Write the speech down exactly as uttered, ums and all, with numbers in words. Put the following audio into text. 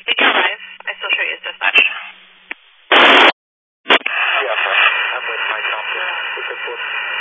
did you arrive? I still show you as dispatch. Yeah, I'm with my company.